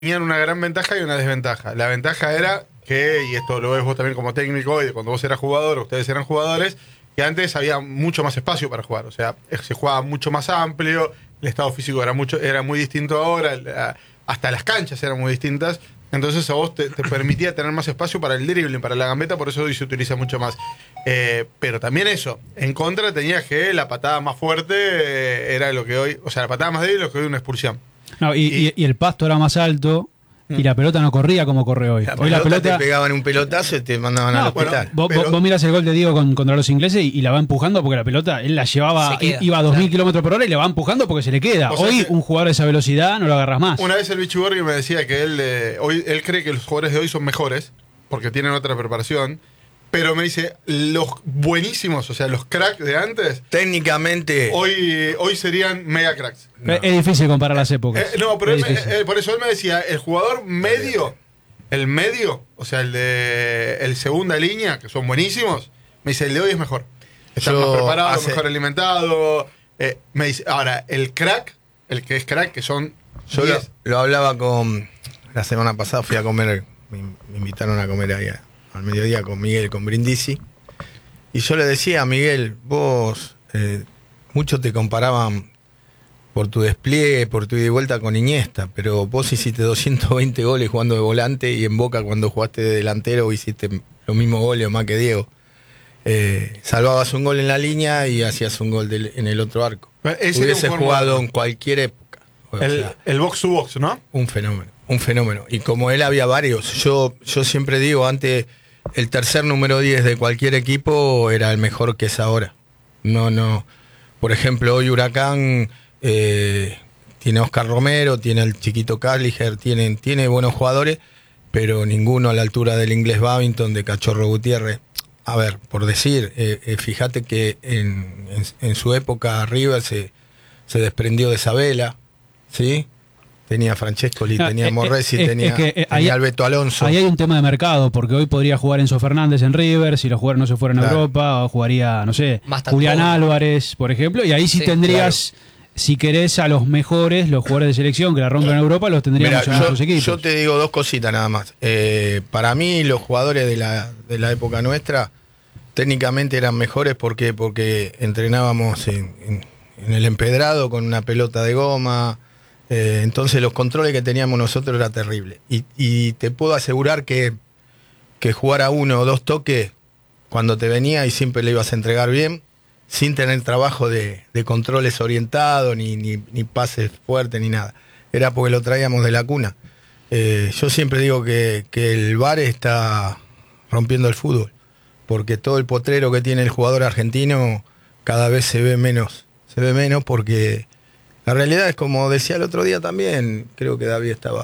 tenían una gran ventaja y una desventaja. La ventaja era que, y esto lo ves vos también como técnico, y cuando vos eras jugador, ustedes eran jugadores, que antes había mucho más espacio para jugar. O sea, se jugaba mucho más amplio, el estado físico era muy distinto ahora, hasta las canchas eran muy distintas. Entonces a vos te permitía tener más espacio para el dribbling, para la gambeta, por eso hoy se utiliza mucho más. Pero también eso, en contra tenía que la patada más fuerte era lo que hoy, o sea, la patada más débil lo que hoy una expulsión. No, y el pasto era más alto y la pelota no corría como corre hoy. Hoy la pelota te pegaban un pelotazo y te mandaban al hospital. Vos mirás el gol de Diego contra los ingleses y la va empujando porque la pelota, él la llevaba, iba a 2000 kilómetros por hora y la va empujando porque se le queda. Hoy un jugador de esa velocidad no lo agarras más. Una vez el Bichi Borghi me decía que él cree que los jugadores de hoy son mejores porque tienen otra preparación. Pero me dice, los buenísimos, o sea, los cracks de antes, técnicamente hoy serían mega cracks. No. Es difícil comparar las épocas. No, pero por eso él me decía, el jugador medio, o sea, el segunda línea, que son buenísimos, me dice, el de hoy es mejor. Está más preparado, mejor alimentado. Me dice, ahora, el crack, el que es crack, que son... Yo lo hablaba la semana pasada, fui a comer, me invitaron a comer ahí al mediodía con Miguel, con Brindisi, y yo le decía a Miguel, vos, muchos te comparaban por tu despliegue, por tu ida y vuelta con Iniesta, pero vos hiciste 220 goles jugando de volante y en Boca cuando jugaste de delantero hiciste los mismos goles o más que Diego. Salvabas un gol en la línea y hacías un gol en el otro arco. Hubiese jugado en cualquier época. El box to box, ¿no? Un fenómeno. Y como él había varios, yo siempre digo, antes el tercer número 10 de cualquier equipo era el mejor que es ahora. No. Por ejemplo, hoy Huracán tiene a Oscar Romero, tiene al chiquito Calliger, tiene buenos jugadores, pero ninguno a la altura del inglés Babington, de Cachorro Gutiérrez. A ver, por decir, fíjate que en su época River se desprendió de Sabela, ¿sí? Tenía Francescoli, tenía Morresi, tenía Alberto Alonso. Ahí hay un tema de mercado, porque hoy podría jugar Enzo Fernández en River, si los jugadores no se fueran a Europa, o jugaría, no sé, Julián Álvarez, por ejemplo, y ahí sí tendrías, si querés, a los mejores, los jugadores de selección que la rompen en Europa, los tendríamos en nuestros equipos. Yo te digo dos cositas nada más. Para mí, los jugadores de la época nuestra, técnicamente eran mejores porque entrenábamos en el empedrado con una pelota de goma. Entonces los controles que teníamos nosotros era terrible. Y te puedo asegurar que jugar a uno o dos toques cuando te venía y siempre le ibas a entregar bien, sin tener trabajo de controles orientados, ni pases fuertes, ni nada. Era porque lo traíamos de la cuna. Yo siempre digo que el VAR está rompiendo el fútbol, porque todo el potrero que tiene el jugador argentino cada vez se ve menos porque... La realidad es, como decía el otro día también, creo que David estaba,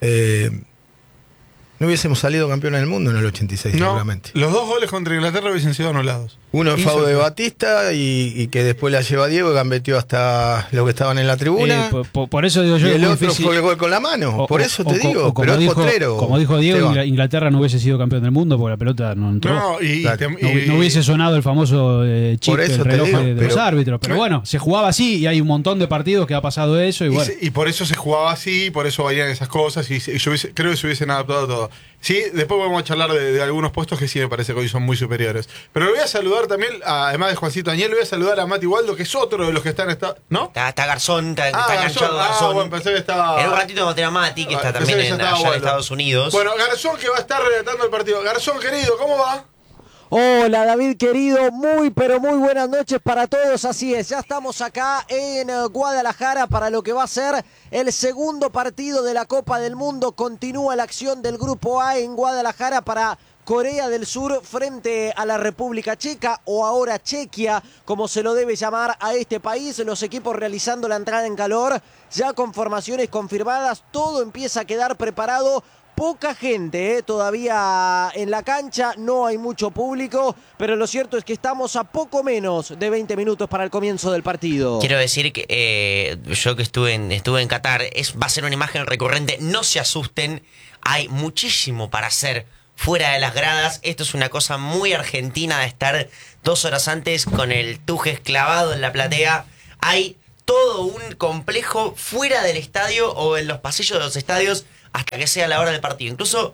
no hubiésemos salido campeones del mundo en el 86, seguramente. Los dos goles contra Inglaterra hubiesen sido anulados. Uno es FAU de Batista y que después la lleva Diego y gambeteó hasta los que estaban en la tribuna. Por eso digo yo. Y el otro fue el gol con la mano. Por eso te digo, pero es potrero. Como dijo Diego, Inglaterra no hubiese sido campeón del mundo porque la pelota no entró. No hubiese sonado el famoso chip, el reloj de los árbitros. Pero bueno, se jugaba así y hay un montón de partidos que ha pasado eso. Y por eso se jugaba así, por eso valían esas cosas. Y yo creo que se hubiesen adaptado todo. Sí, después vamos a charlar de algunos puestos que sí me parece que hoy son muy superiores. Pero le voy a saludar también, además de Juancito Daniel, le voy a saludar a Mati Waldo, que es otro de los que están... ¿No? Está Garzón, está enganchado Garzón. Bueno, pensé que estaba... En un ratito vamos a tener a Mati, que está también allá en Estados Unidos. Bueno, Garzón, que va a estar relatando el partido. Garzón, querido, ¿cómo va? Hola David querido, muy pero muy buenas noches para todos, así es, ya estamos acá en Guadalajara para lo que va a ser el segundo partido de la Copa del Mundo. Continúa la acción del Grupo A en Guadalajara para Corea del Sur frente a la República Checa, o ahora Chequia, como se lo debe llamar a este país. Los equipos realizando la entrada en calor, ya con formaciones confirmadas, todo empieza a quedar preparado. Poca gente todavía en la cancha, no hay mucho público, pero lo cierto es que estamos a poco menos de 20 minutos para el comienzo del partido. Quiero decir que yo que estuve en Qatar, va a ser una imagen recurrente, no se asusten, hay muchísimo para hacer fuera de las gradas. Esto es una cosa muy argentina de estar 2 horas antes con el Tujes clavado en la platea. Hay todo un complejo fuera del estadio o en los pasillos de los estadios. hasta que sea la hora del partido. Incluso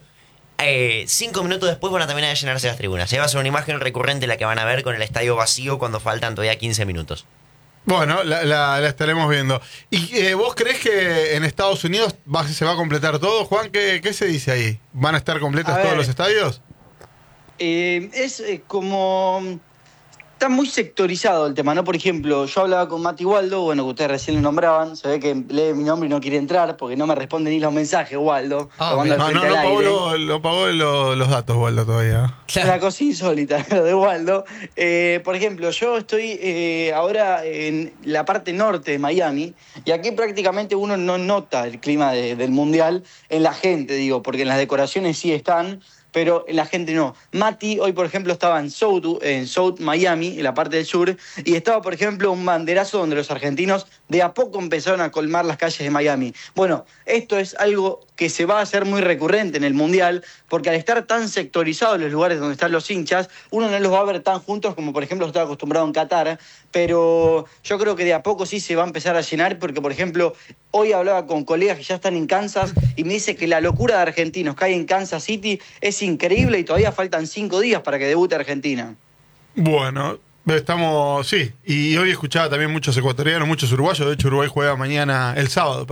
5 minutos después van a terminar de llenarse las tribunas. Ya va a ser una imagen recurrente la que van a ver con el estadio vacío cuando faltan todavía 15 minutos. Bueno, la estaremos viendo. ¿Y vos creés que en Estados Unidos se va a completar todo, Juan? ¿Qué se dice ahí? ¿Van a estar completos todos los estadios? Es como... Está muy sectorizado el tema, ¿no? Por ejemplo, yo hablaba con Mati Waldo, bueno, que ustedes recién lo nombraban, se ve que lee mi nombre y no quiere entrar porque no me responde ni los mensajes, Waldo. No pagó los datos, Waldo, todavía. Una cosa insólita lo de Waldo. Por ejemplo, yo estoy ahora en la parte norte de Miami y aquí prácticamente uno no nota el clima del Mundial en la gente, digo, porque en las decoraciones sí están, pero la gente no. Mati hoy, por ejemplo, estaba en South Miami, en la parte del sur, y estaba, por ejemplo, un banderazo donde los argentinos de a poco empezaron a colmar las calles de Miami. Bueno, esto es algo que se va a hacer muy recurrente en el Mundial, porque al estar tan sectorizados los lugares donde están los hinchas, uno no los va a ver tan juntos como, por ejemplo, estaba acostumbrado en Qatar, pero yo creo que de a poco sí se va a empezar a llenar, porque, por ejemplo, hoy hablaba con colegas que ya están en Kansas y me dice que la locura de argentinos que hay en Kansas City es increíble y todavía faltan 5 días para que debute Argentina. Bueno, sí. Y hoy escuchaba también muchos ecuatorianos, muchos uruguayos. De hecho, Uruguay juega el sábado.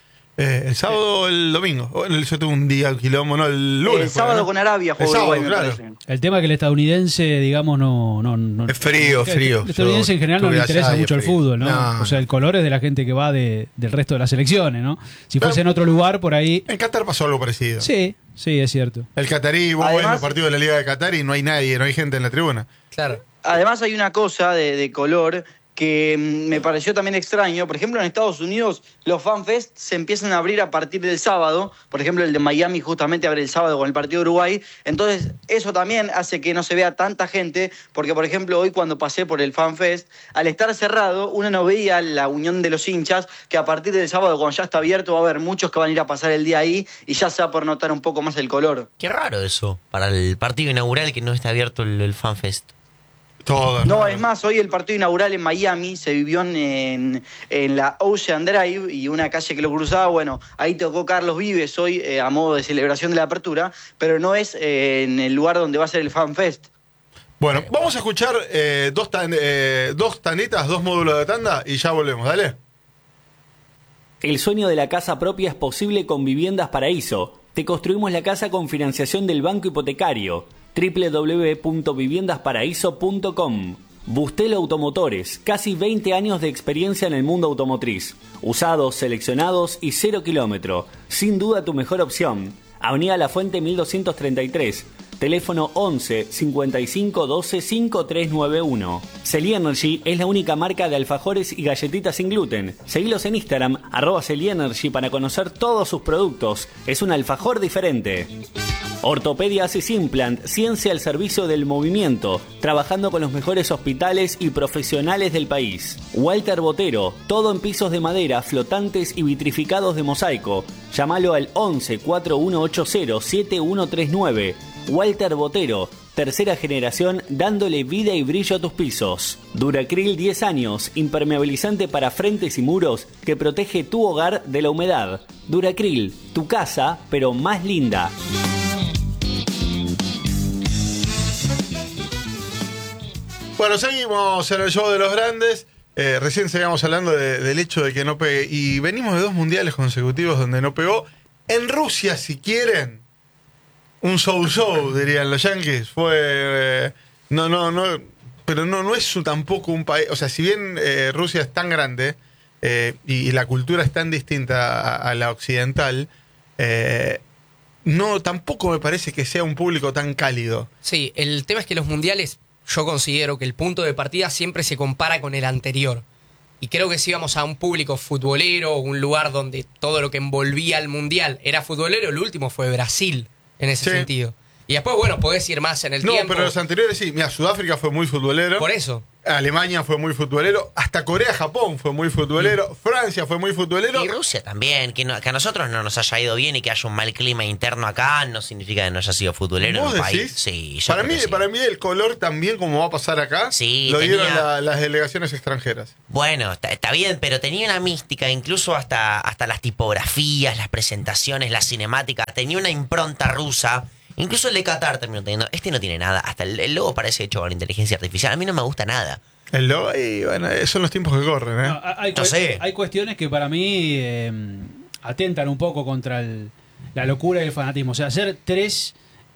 El sábado o el domingo. Bueno, yo tuve un día, un quilombo, no, el lunes. El sábado, ¿no? Con Arabia juega Uruguay, me parece. El tema es que el estadounidense, digamos, no es frío. El estadounidense en general no le interesa mucho el fútbol, ¿no? O sea, el color es de la gente que va del resto de las selecciones, ¿no? Si fuese en otro lugar, por ahí... En Qatar pasó algo parecido. Sí, es cierto. El qatarí, vos ves los partidos de la Liga de Qatar y no hay nadie, no hay gente en la tribuna. Claro. Además hay una cosa de color que me pareció también extraño. Por ejemplo, en Estados Unidos los FanFest se empiezan a abrir a partir del sábado. Por ejemplo, el de Miami justamente abre el sábado con el partido de Uruguay. Entonces, eso también hace que no se vea tanta gente, porque, por ejemplo, hoy cuando pasé por el FanFest, al estar cerrado, uno no veía la unión de los hinchas, que a partir del sábado, cuando ya está abierto, va a haber muchos que van a ir a pasar el día ahí y ya se va a poder notar un poco más el color. Qué raro eso, para el partido inaugural que no está abierto el FanFest. No, es más, hoy el partido inaugural en Miami se vivió en la Ocean Drive y una calle que lo cruzaba. Bueno, ahí tocó Carlos Vives hoy a modo de celebración de la apertura, pero no es en el lugar donde va a ser el FanFest. Bueno, vamos a escuchar dos tanditas, 2 módulos de tanda y ya volvemos, dale. El sueño de la casa propia es posible con Viviendas Paraíso. Te construimos la casa con financiación del Banco Hipotecario. www.viviendasparaíso.com. Bustelo Automotores, casi 20 años de experiencia en el mundo automotriz. Usados, seleccionados y 0 kilómetro. Sin duda tu mejor opción. Avenida La Fuente 1233. Teléfono 11 55 12 5391. Celi Energy es la única marca de alfajores y galletitas sin gluten. Seguilos en Instagram, @CeliEnergy, para conocer todos sus productos. Es un alfajor diferente. Ortopedia Asis Implant, ciencia al servicio del movimiento, trabajando con los mejores hospitales y profesionales del país. Walter Botero, todo en pisos de madera, flotantes y vitrificados de mosaico. Llámalo al 11 4180 7139. Walter Botero, tercera generación, dándole vida y brillo a tus pisos. Duracril 10 años, impermeabilizante para frentes y muros que protege tu hogar de la humedad. Duracril, tu casa, pero más linda. Bueno, seguimos en el show de los grandes. Recién seguíamos hablando del hecho de que no pegue. Y venimos de 2 mundiales consecutivos donde no pegó. En Rusia, si quieren, un show, dirían los yankees. Fue... pero no es tampoco un país... O sea, si bien Rusia es tan grande y la cultura es tan distinta a la occidental, tampoco me parece que sea un público tan cálido. Sí, el tema es que los mundiales... Yo considero que el punto de partida siempre se compara con el anterior. Y creo que si íbamos a un público futbolero, un lugar donde todo lo que envolvía al mundial era futbolero, el último fue Brasil, en ese sentido. Y después, bueno, podés ir más en el tiempo. No, pero los anteriores sí. Mira, Sudáfrica fue muy futbolero. Por eso. Alemania fue muy futbolero, hasta Corea-Japón fue muy futbolero, Francia fue muy futbolero. Y Rusia también, que a nosotros no nos haya ido bien y que haya un mal clima interno acá, no significa que no haya sido futbolero en un país. Sí, para mí el color también, como va a pasar acá, lo dieron las delegaciones extranjeras. Bueno, está bien, pero tenía una mística, incluso hasta las tipografías, las presentaciones, la cinemática, tenía una impronta rusa. Incluso el de Qatar terminó teniendo. Este no tiene nada. Hasta el logo parece hecho con inteligencia artificial. A mí no me gusta nada. El logo, y bueno, son los tiempos que corren, ¿eh? No, hay cuestiones que para mí atentan un poco contra la locura y el fanatismo. O sea, hacer tres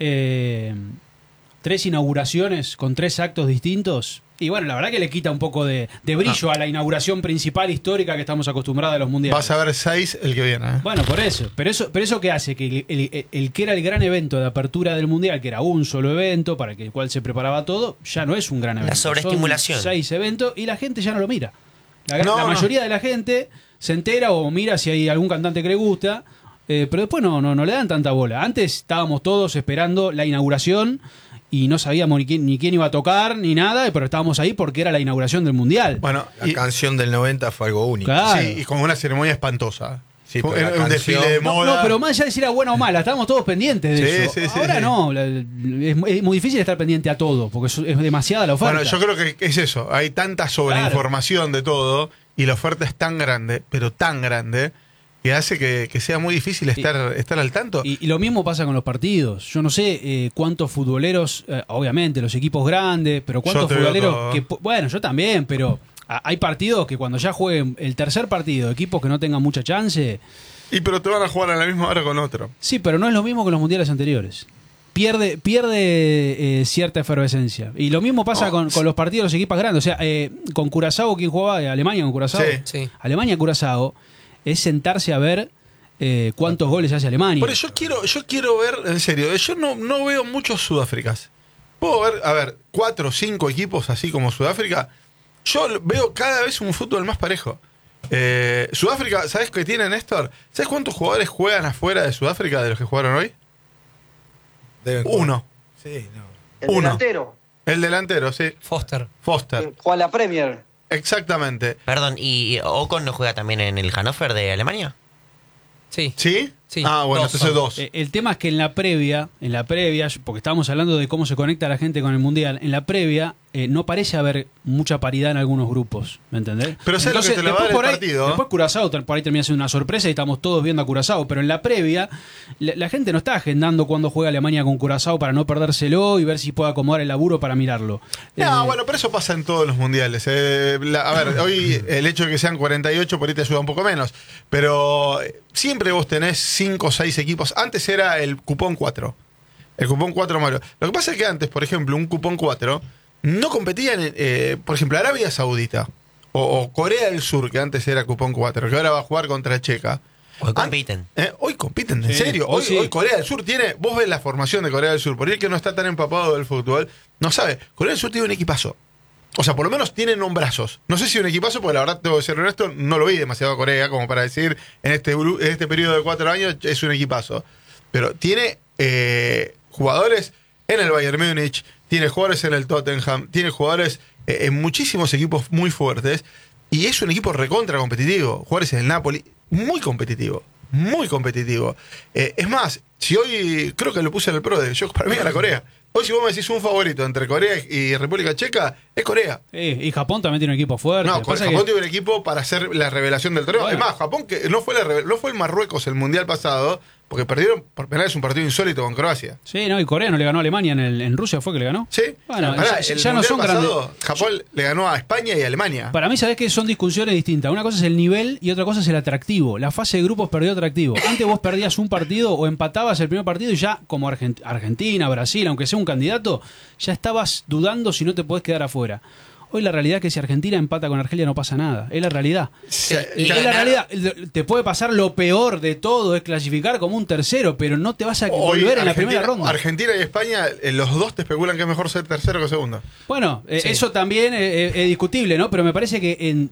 inauguraciones con 3 actos distintos. Y bueno, la verdad que le quita un poco de brillo a la inauguración principal histórica que estamos acostumbrados a los mundiales. Vas a ver 6 el que viene. Bueno, por eso. Pero eso que hace que el que era el gran evento de apertura del mundial, que era un solo evento para el cual se preparaba todo, ya no es un gran evento. La sobreestimulación. Son 6 eventos y la gente ya no lo mira. La mayoría de la gente se entera o mira si hay algún cantante que le gusta, pero después no le dan tanta bola. Antes estábamos todos esperando la inauguración y no sabíamos ni quién iba a tocar ni nada, pero estábamos ahí porque era la inauguración del mundial. Bueno, la canción del 90 fue algo único. Claro. Sí, y con una ceremonia espantosa. Sí, un desfile de moda. No, pero más allá de si era buena o mala, estábamos todos pendientes de eso. Ahora no, es muy difícil estar pendiente a todo, porque es demasiada la oferta. Bueno, yo creo que es eso. Hay tanta sobreinformación de todo y la oferta es tan grande, pero tan grande, que hace que sea muy difícil estar al tanto. Y lo mismo pasa con los partidos. Yo no sé cuántos futboleros, obviamente, los equipos grandes, pero cuántos futboleros bueno, yo también, pero hay partidos que cuando ya jueguen el tercer partido, equipos que no tengan mucha chance. Pero te van a jugar a la misma hora con otro. Sí, pero no es lo mismo que los mundiales anteriores. Pierde cierta efervescencia. Y lo mismo pasa con los partidos de los equipos grandes. O sea, con Curazao, ¿quién jugaba? Alemania con Curazao. Sí. Alemania-Curazao es sentarse a ver cuántos goles hace Alemania. Por eso yo quiero ver, en serio, yo no veo muchos Sudafricas. Puedo ver, 4 o 5 equipos así como Sudáfrica. Yo veo cada vez un fútbol más parejo. Sudáfrica, ¿sabes qué tiene, Néstor? ¿Sabes cuántos jugadores juegan afuera de Sudáfrica de los que jugaron hoy? Uno. Sí, no. El delantero. El delantero, sí. Foster. Juega la Premier. Exactamente. Perdón, ¿y Ocon no juega también en el Hannover de Alemania? Sí. ¿Sí? Sí. Ah, bueno, entonces 2. El tema es que en la previa, porque estábamos hablando de cómo se conecta la gente con el Mundial, en la previa no parece haber mucha paridad en algunos grupos, ¿me entendés? Pero sé lo que te lo va a dar el partido. Después Curazao por ahí termina siendo una sorpresa y estamos todos viendo a Curazao, pero en la previa la gente no está agendando cuando juega Alemania con Curazao para no perdérselo y ver si puede acomodar el laburo para mirarlo. Bueno, pero eso pasa en todos los mundiales. A ver, hoy el hecho de que sean 48 por ahí te ayuda un poco menos, pero siempre vos tenés 5 o 6 equipos. Antes era el cupón 4. El cupón 4 malo. Lo que pasa es que antes, por ejemplo, un cupón 4 no competían, por ejemplo, Arabia Saudita o Corea del Sur, que antes era cupón 4, que ahora va a jugar contra Checa. Hoy compiten. Hoy compiten, en serio. Hoy Corea del Sur tiene, vos ves la formación de Corea del Sur, por ahí el que no está tan empapado del fútbol, no sabe. Corea del Sur tiene un equipazo. O sea, por lo menos tiene nombrazos. No sé si un equipazo, porque la verdad, tengo que ser honesto, no lo vi demasiado a Corea como para decir en este periodo de 4 años es un equipazo. Pero tiene jugadores en el Bayern Múnich, tiene jugadores en el Tottenham, tiene jugadores en muchísimos equipos muy fuertes y es un equipo recontra competitivo. Jugadores en el Napoli, muy competitivo. Muy competitivo. Es más, si hoy, creo que lo puse en el PRODE, yo para mí era Corea. Hoy si vos me decís un favorito entre Corea y República Checa, es Corea. Y Japón también tiene un equipo fuerte. No, Japón tiene un equipo para hacer la revelación del torneo. Bueno. Es más, Japón, que no fue el Marruecos el Mundial pasado, porque perdieron por penales un partido insólito con Croacia. Sí, no, y Corea no le ganó a Alemania en Rusia, ¿fue que le ganó? Sí. Bueno, ya no son grandes. Japón le ganó a España y a Alemania. Para mí, sabés que son discusiones distintas. Una cosa es el nivel y otra cosa es el atractivo. La fase de grupos perdió atractivo. Antes vos perdías un partido o empatabas el primer partido y ya, como Argentina, Brasil, aunque sea un candidato, ya estabas dudando si no te podés quedar afuera. Hoy la realidad es que si Argentina empata con Argelia no pasa nada. Es la realidad. Es la realidad. Te puede pasar lo peor de todo, es clasificar como un tercero, pero no te vas a volver en la primera ronda. Argentina y España, los dos te especulan que es mejor ser tercero que segundo. Bueno, eso también es discutible, ¿no? Pero me parece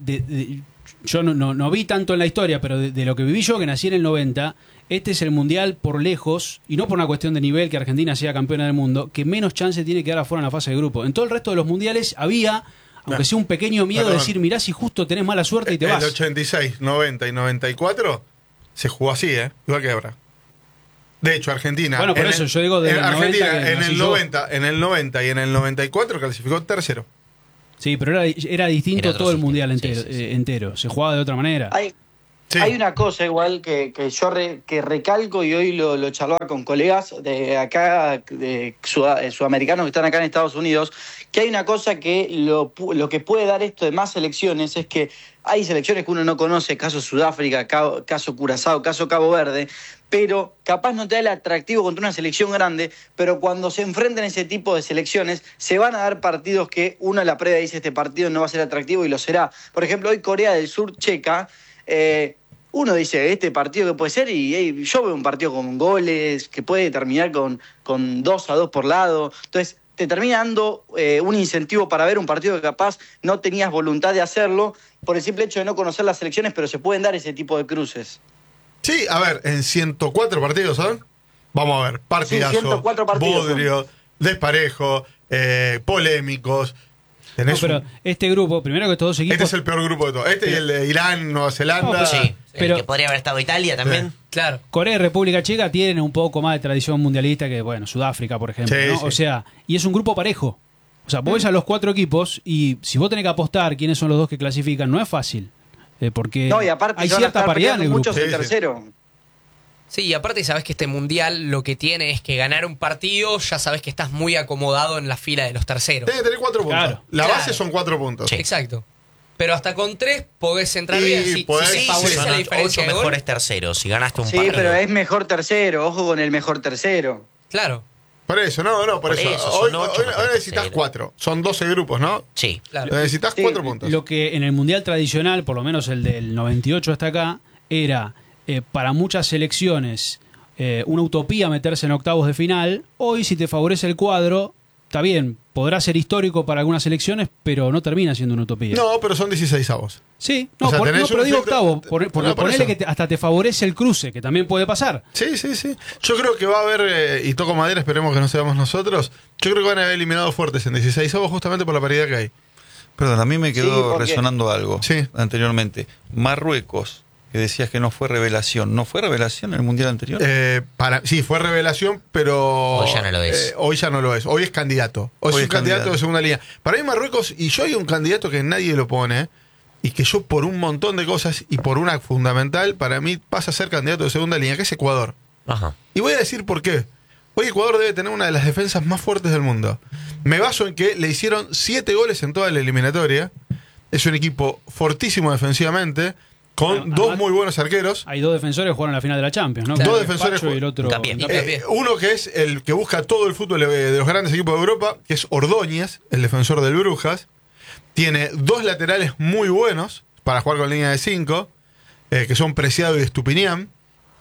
que yo no vi tanto en la historia, pero de lo que viví yo, que nací en el 90, este es el mundial por lejos, y no por una cuestión de nivel que Argentina sea campeona del mundo, que menos chance tiene que dar afuera en la fase de grupo. En todo el resto de los mundiales había Aunque sea un pequeño miedo de decir, mirá si justo tenés mala suerte y te vas. El 86, 90 y 94 se jugó así, igual que ahora. De hecho, Argentina. Bueno, por eso yo digo de Argentina en el 90 y en el 94 clasificó tercero. Sí, pero era distinto todo el mundial entero. Se jugaba de otra manera. Hay una cosa igual que yo recalco y hoy lo charlaba con colegas de acá, de sudamericanos que están acá en Estados Unidos, que hay una cosa que lo que puede dar esto de más selecciones es que hay selecciones que uno no conoce, caso Sudáfrica, caso Curazao, caso Cabo Verde, pero capaz no te da el atractivo contra una selección grande, pero cuando se enfrentan ese tipo de selecciones se van a dar partidos que uno a la previa dice este partido no va a ser atractivo y lo será. Por ejemplo, hoy Corea del Sur, Checa, uno dice, este partido que puede ser, y yo veo un partido con goles, que puede terminar con 2-2 por lado. Entonces, te termina dando un incentivo para ver un partido que capaz no tenías voluntad de hacerlo por el simple hecho de no conocer las selecciones, pero se pueden dar ese tipo de cruces. Sí, a ver, en 104 partidos, ¿son? Vamos a ver, partidazo, sí, 104 partidos, bodrio, desparejo, polémicos. Pero este grupo, primero que todos equipos... Este es el peor grupo de todos. Y el de Irán, Nueva Zelanda. Sí, pero que podría haber estado Italia también. Claro. Corea y República Checa tienen un poco más de tradición mundialista que, bueno, Sudáfrica, por ejemplo. ¿no? O sea, y es un grupo parejo. O sea, vos ves a los 4 equipos y si vos tenés que apostar quiénes son los 2 que clasifican, no es fácil. Porque y aparte hay cierta paridad en el grupo. Muchos en tercero. Sí, y aparte sabes que este mundial lo que tiene es que ganar un partido, ya sabes que estás muy acomodado en la fila de los terceros. Tienes que tener 4 puntos. Claro. La base son 4 puntos. Sí. Exacto. Pero hasta con 3 podés entrar bien. Si favorece la diferencia de gol. Mejores terceros, si ganaste un partido. Sí, pero es mejor tercero. Ojo con el mejor tercero. Claro. Por eso, por eso. Hoy necesitas 4. Son 12 grupos, ¿no? Sí. Claro. Necesitas 4 puntos. Lo que en el mundial tradicional, por lo menos el del 98 hasta acá, era para muchas selecciones una utopía meterse en octavos de final. Hoy, si te favorece el cuadro, está bien, podrá ser histórico para algunas selecciones, pero no termina siendo una utopía. No, pero son 16avos. Sí, pero digo octavo, porque ponele que hasta te favorece el cruce, que también puede pasar. Sí. Yo creo que va a haber, y toco madera, esperemos que no seamos nosotros, yo creo que van a haber eliminado fuertes en 16avos justamente por la paridad que hay. Perdón, a mí me quedó resonando algo anteriormente. Marruecos, que decías que no fue revelación. ¿No fue revelación en el Mundial anterior? Sí, fue revelación, pero... Hoy ya no lo es. Hoy ya no lo es. Hoy es candidato. Hoy es un candidato de segunda línea. Para mí Marruecos, y yo hay un candidato que nadie lo pone, y que yo por un montón de cosas, y por una fundamental, para mí pasa a ser candidato de segunda línea, que es Ecuador. Ajá. Y voy a decir por qué. Hoy Ecuador debe tener una de las defensas más fuertes del mundo. Me baso en que le hicieron 7 goles en toda la eliminatoria. Es un equipo fortísimo defensivamente, con 2 muy buenos arqueros. Hay 2 defensores que jugaron la final de la Champions, ¿no? 2 defensores y el otro. Uno que es el que busca todo el fútbol de los grandes equipos de Europa, que es Ordóñez, el defensor del Brujas. Tiene 2 laterales muy buenos para jugar con línea de 5, que son Preciado y Estupiñán.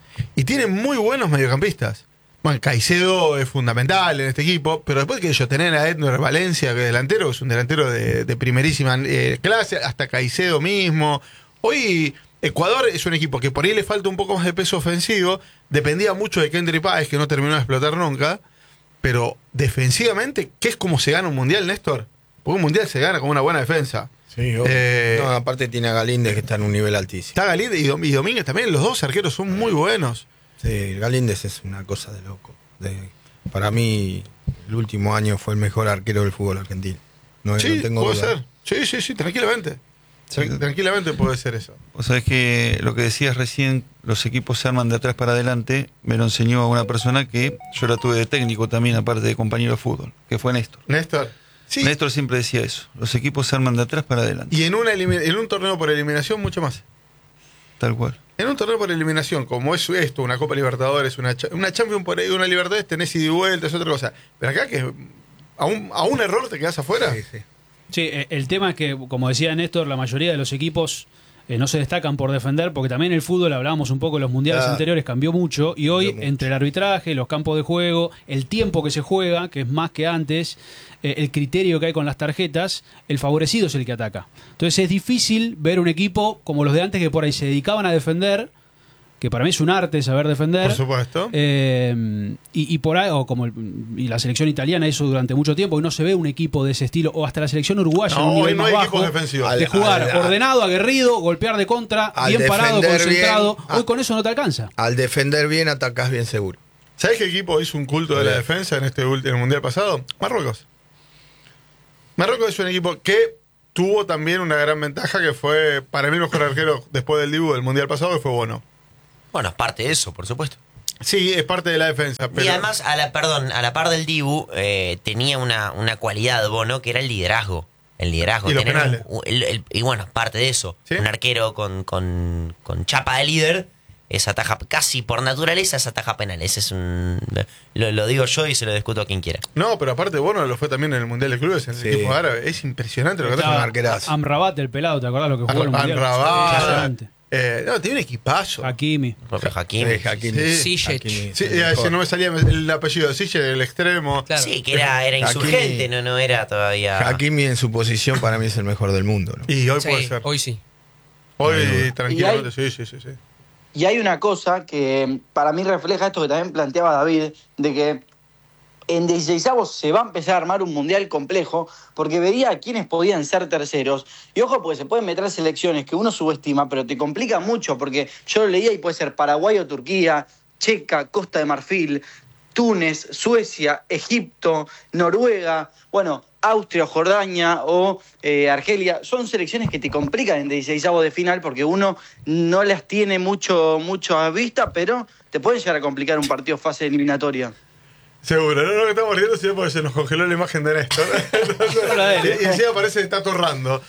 Y tiene muy buenos mediocampistas. Bueno, Caicedo es fundamental en este equipo, pero después que ellos tener a Edner Valencia, que es delantero, es un delantero de primerísima clase, hasta Caicedo mismo. Hoy Ecuador es un equipo que por ahí le falta un poco más de peso ofensivo, dependía mucho de Kendry Páez, que no terminó de explotar nunca, pero defensivamente, ¿qué es como se gana un mundial, Néstor? Porque un mundial se gana con una buena defensa. Sí, aparte tiene a Galíndez, que está en un nivel altísimo. Está Galíndez y Domínguez también, los 2 arqueros son muy buenos. Sí, Galíndez es una cosa de loco. Para mí, el último año fue el mejor arquero del fútbol argentino. No tengo puede duda. ser. Sí, tranquilamente. Tranquilamente puede ser eso. O sea, es que lo que decías recién, los equipos se arman de atrás para adelante, me lo enseñó a una persona que yo la tuve de técnico también, aparte de compañero de fútbol, que fue Néstor. Sí. Néstor siempre decía eso, los equipos se arman de atrás para adelante. Y en un torneo por eliminación, mucho más. Tal cual. En un torneo por eliminación, como es esto, una Copa Libertadores, una Champions por ahí, una Libertadores, tenés ida y vuelta, es otra cosa. Pero acá que a un error te quedás afuera. Sí, el tema es que, como decía Néstor, la mayoría de los equipos no se destacan por defender, porque también el fútbol, hablábamos un poco en los mundiales anteriores, cambió mucho, y hoy entre el arbitraje, los campos de juego, el tiempo que se juega, que es más que antes, el criterio que hay con las tarjetas, el favorecido es el que ataca. Entonces es difícil ver un equipo como los de antes, que por ahí se dedicaban a defender, que para mí es un arte saber defender. Por supuesto. Y por ahí, y la selección italiana eso durante mucho tiempo, y no se ve un equipo de ese estilo, o hasta la selección uruguaya en un nivel más bajo, de jugar ordenado, aguerrido, golpear de contra, bien parado, concentrado. Bien, hoy con eso no te alcanza. Al defender bien, atacás bien seguro. ¿Sabés qué equipo hizo un culto de la defensa en este último mundial pasado? Marruecos. Marruecos es un equipo que tuvo también una gran ventaja, que fue para mí el mejor arquero después del Dibu del mundial pasado, que fue Bono. Bueno, es parte de eso, por supuesto. Sí, es parte de la defensa. Pero... Y además, a la par del Dibu, tenía una cualidad Bono, que era el liderazgo. El liderazgo. Y los penales. Y bueno, parte de eso. ¿Sí? Un arquero con chapa de líder, esa ataja, casi por naturaleza, esa ataja penal. Ese es lo digo yo y se lo discuto a quien quiera. No, pero aparte Bono lo fue también en el Mundial de Clubes, en el equipo árabe. Es impresionante lo que hace un arquerazo. Amrabat, el pelado, ¿te acordás lo que jugó el Mundial? Amrabat. No, tiene un equipazo. Hakimi. Hakimi. Ziyech. Sí, no me salía el apellido de Ziyech, el extremo. Claro. Sí, que era insurgente, no era todavía. Hakimi en su posición para mí es el mejor del mundo, ¿no? Y hoy puede ser. Hoy sí. Hoy tranquilamente, sí. Y hay una cosa que para mí refleja esto que también planteaba David, de que en 16avos se va a empezar a armar un mundial complejo, porque veía a quienes podían ser terceros. Y ojo, porque se pueden meter selecciones que uno subestima, pero te complica mucho, porque yo lo leía y puede ser Paraguay o Turquía, Checa, Costa de Marfil, Túnez, Suecia, Egipto, Noruega, bueno, Austria, Jordania o Argelia. Son selecciones que te complican en 16avos de final, porque uno no las tiene mucho a vista, pero te pueden llegar a complicar un partido fase eliminatoria. Seguro, no que estamos riendo, sino porque se nos congeló la imagen de Néstor. Y encima parece que está torrando.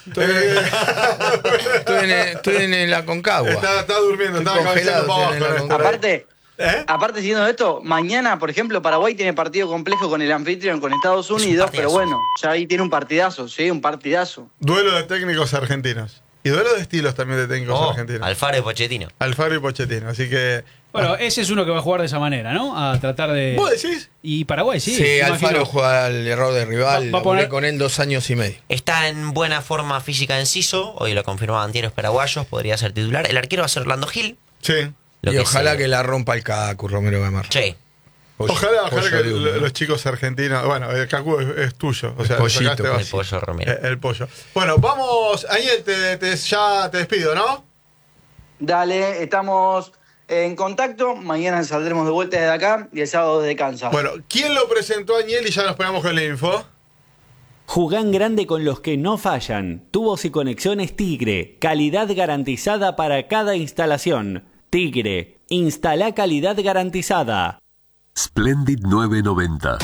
Estoy en la Concagua. Está durmiendo, estaba cabeceando para abajo. Aparte, siendo esto, mañana, por ejemplo, Paraguay tiene partido complejo con el anfitrión, con Estados Unidos, pero bueno, ya ahí tiene un partidazo, sí, un partidazo. Duelo de técnicos argentinos. Y duelo de estilos también de técnicos argentinos. Alfaro y Pochettino. Así que... Bueno, ese es uno que va a jugar de esa manera, ¿no? A tratar de... ¿Vos decís? Y Paraguay, sí. Sí, Alfaro juega al error de rival. Va a poner... con él 2 años y medio. Está en buena forma física Enciso. Hoy lo confirmaban diarios paraguayos. Podría ser titular. El arquero va a ser Orlando Gil. Sí. Y ojalá que la rompa el Cacu, Romero Gamarra. Sí. Ojalá que los chicos argentinos... Bueno, el Cacu es tuyo. O sea, el pollo Romero. El pollo. Bueno, vamos... Aniel, ya te despido, ¿no? Dale, estamos en contacto. Mañana saldremos de vuelta desde acá y el sábado desde Kansas. Bueno, ¿quién lo presentó a Aniel? Y ya nos ponemos con la info. Jugán grande con los que no fallan. Tubos y conexiones Tigre. Calidad garantizada para cada instalación. Tigre. Instala calidad garantizada. Splendid 990.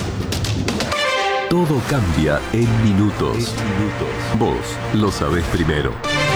Todo cambia en minutos. Vos lo sabés primero.